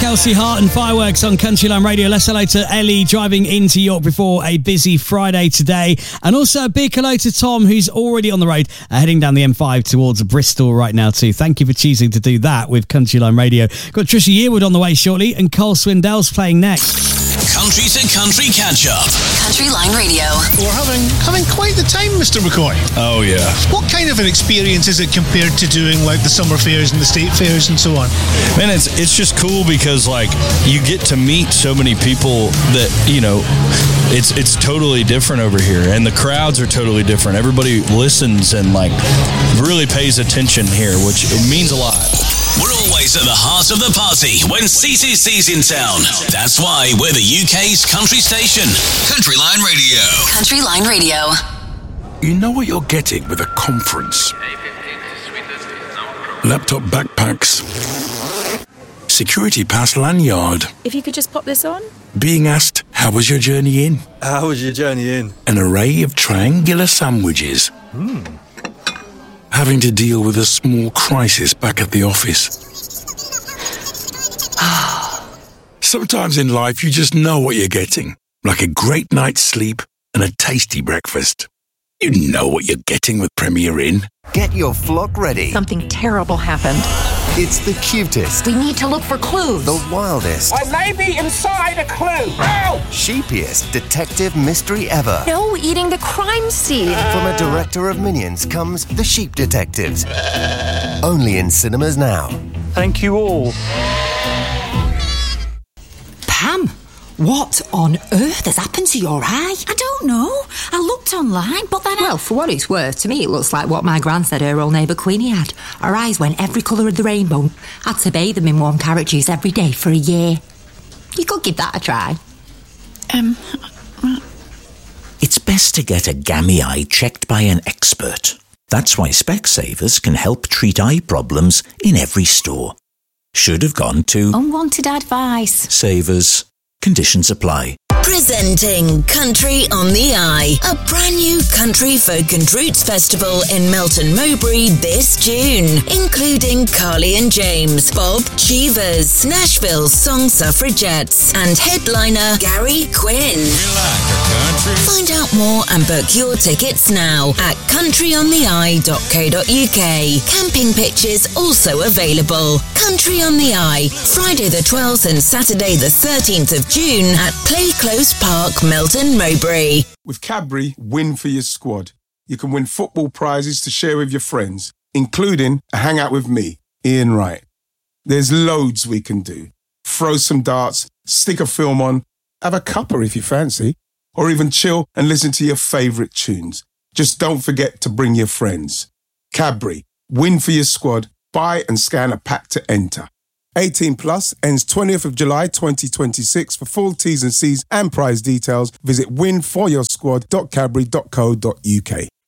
Kelsey Hart and Fireworks on Countryline Radio. Let's hello to Ellie driving into York before a busy Friday today. And also a big hello to Tom, who's already on the road, heading down the M5 towards Bristol right now too. Thank you for choosing to do that with Countryline Radio. Got Trisha Yearwood on the way shortly and Cole Swindell's playing next. Country to country catch up. Countryline Radio. We're having quite the time, Mr. McCoy. Oh, yeah. What kind of an experience is it compared to doing like the summer fairs and the state fairs and so on? Man, it's just cool because like you get to meet so many people that, you know, it's totally different over here, and the crowds are totally different. Everybody listens and like really pays attention here, which it means a lot. We're always at the heart of the party when CCC's in town. That's why we're the UK's country station. Countryline Radio. Countryline Radio. You know what you're getting with a conference. Laptop backpacks. Security pass lanyard. If you could just pop this on. Being asked, how was your journey in? How was your journey in? An array of triangular sandwiches. Having to deal with a small crisis back at the office. Sometimes in life you just know what you're getting. Like a great night's sleep and a tasty breakfast. You know what you're getting with Premier Inn. Get your flock ready. Something terrible happened. It's the cutest. We need to look for clues. The wildest. I may be inside a clue. Ow! Sheepiest detective mystery ever. No, eating the crime scene. From a director of Minions comes The Sheep Detectives. Only in cinemas now. Thank you all. Pam, what on earth has happened to your eye? I don't know. I looked online, but then Well, for what it's worth, to me it looks like what my gran said her old neighbour Queenie had. Her eyes went every colour of the rainbow. Had to bathe them in warm carrot juice every day for a year. You could give that a try. It's best to get a gammy eye checked by an expert. That's why Specsavers can help treat eye problems in every store. Should have gone to unwanted advice. Savers. Conditions apply. Presenting Country on the Eye, a brand new country folk and roots festival in Melton Mowbray this June, including Carly and James, Bob Cheevers, Nashville's Song Suffragettes, and headliner Gary Quinn. Find out more and book your tickets now at countryontheeye.co.uk. Camping pitches also available. Country on the Eye, Friday the 12th and Saturday the 13th of June at Play Close Park, Melton Mowbray. With Cadbury, win for your squad. You can win football prizes to share with your friends, including a hangout with me, Ian Wright. There's loads we can do. Throw some darts, stick a film on, have a cuppa if you fancy, or even chill and listen to your favourite tunes. Just don't forget to bring your friends. Cadbury, win for your squad. Buy and scan a pack to enter. 18 plus, ends 20th of July 2026. For full T's and C's and prize details, visit winforyoursquad.cadbury.co.uk.